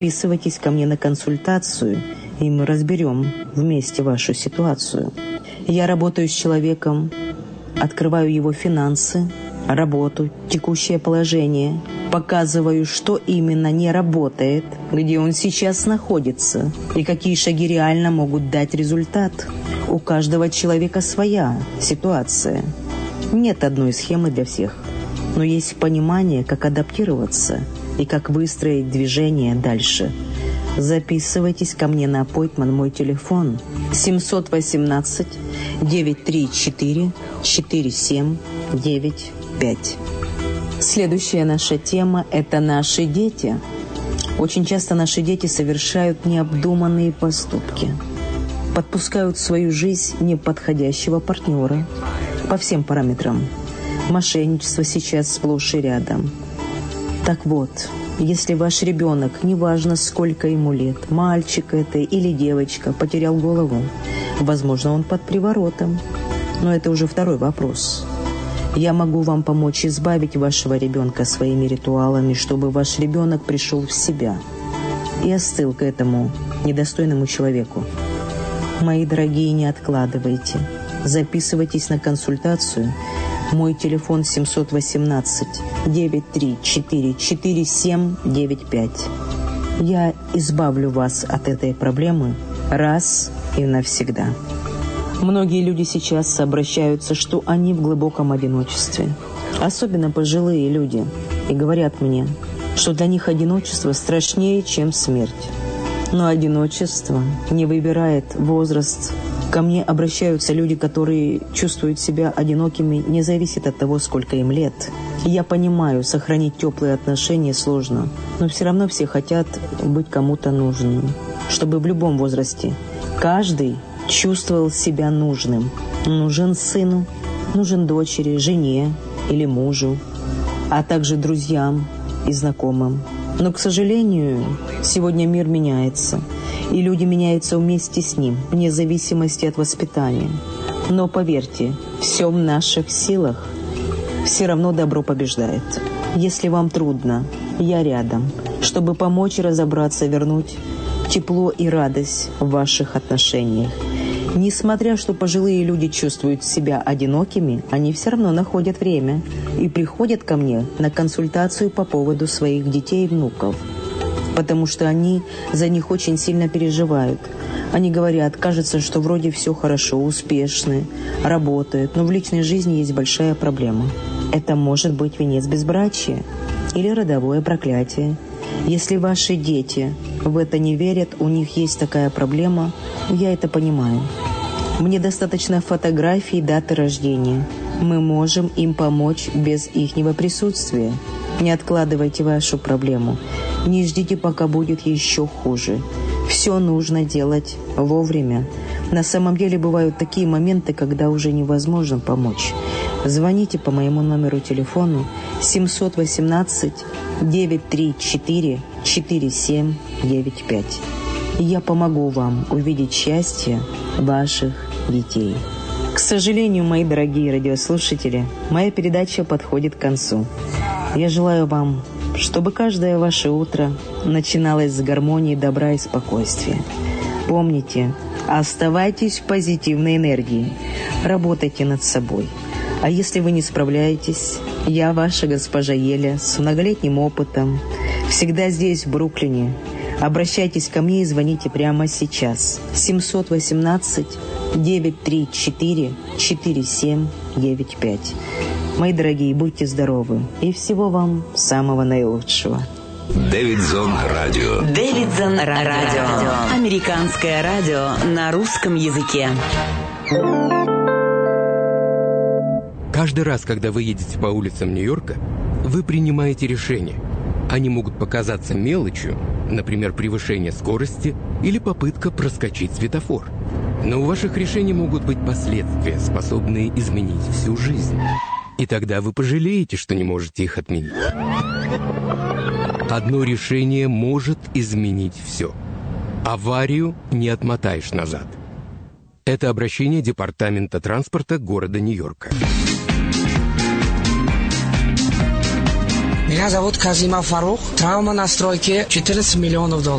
Записывайтесь ко мне на консультацию, и мы разберем вместе вашу ситуацию. Я работаю с человеком, открываю его финансы, работу, текущее положение, показываю, что именно не работает, где он сейчас находится и какие шаги реально могут дать результат. У каждого человека своя ситуация. Нет одной схемы для всех, но есть понимание, как адаптироваться и как выстроить движение дальше. Записывайтесь ко мне на аппойтмент, мой телефон 718-934-4795. Следующая наша тема – это наши дети. Очень часто наши дети совершают необдуманные поступки, подпускают в свою жизнь неподходящего партнера по всем параметрам. Мошенничество сейчас сплошь и рядом. Так вот, если ваш ребенок, неважно сколько ему лет, мальчик это или девочка, потерял голову, возможно, он под приворотом. Но это уже второй вопрос. Я могу вам помочь избавить вашего ребенка своими ритуалами, чтобы ваш ребенок пришел в себя и остыл к этому недостойному человеку. Мои дорогие, не откладывайте. Записывайтесь на консультацию. Мой телефон 718-934-4795. Я избавлю вас от этой проблемы раз и навсегда. Многие люди сейчас обращаются, что они в глубоком одиночестве. Особенно пожилые люди. И говорят мне, что для них одиночество страшнее, чем смерть. Но одиночество не выбирает возраст. Ко мне обращаются люди, которые чувствуют себя одинокими, не зависит от того, сколько им лет. Я понимаю, сохранить теплые отношения сложно, но все равно все хотят быть кому-то нужным, чтобы в любом возрасте каждый чувствовал себя нужным. Нужен сыну, нужен дочери, жене или мужу, а также друзьям и знакомым. Но, к сожалению, сегодня мир меняется, и люди меняются вместе с ним, вне зависимости от воспитания. Но поверьте, все в наших силах, все равно добро побеждает. Если вам трудно, я рядом, чтобы помочь разобраться, вернуть тепло и радость в ваших отношениях. Несмотря, что пожилые люди чувствуют себя одинокими, они все равно находят время и приходят ко мне на консультацию по поводу своих детей и внуков, потому что они за них очень сильно переживают. Они говорят, кажется, что вроде все хорошо, успешны, работают, но в личной жизни есть большая проблема. Это может быть венец безбрачия или родовое проклятие. Если ваши дети в это не верят, у них есть такая проблема, я это понимаю. Мне достаточно фотографий и даты рождения. Мы можем им помочь без ихнего присутствия. Не откладывайте вашу проблему. Не ждите, пока будет еще хуже. Все нужно делать вовремя. На самом деле бывают такие моменты, когда уже невозможно помочь. Звоните по моему номеру телефона 718-934-4795. Я помогу вам увидеть счастье ваших детей. К сожалению, мои дорогие радиослушатели, моя передача подходит к концу. Я желаю вам, чтобы каждое ваше утро начиналось с гармонии, добра и спокойствия. Помните, оставайтесь в позитивной энергии, работайте над собой. А если вы не справляетесь, я ваша госпожа Еля с многолетним опытом, всегда здесь, в Бруклине. Обращайтесь ко мне и звоните прямо сейчас. 718-934-4795. Мои дорогие, будьте здоровы и всего вам самого наилучшего. Дэвидсон радио. Дэвидсон радио. Американское радио на русском языке. Каждый раз, когда вы едете по улицам Нью-Йорка, вы принимаете решения. Они могут показаться мелочью, например, превышение скорости или попытка проскочить светофор. Но у ваших решений могут быть последствия, способные изменить всю жизнь. И тогда вы пожалеете, что не можете их отменить. Одно решение может изменить все. Аварию не отмотаешь назад. Это обращение Департамента транспорта города Нью-Йорка. Меня зовут Казимов Фарух. Травма на стройке $14 миллионов.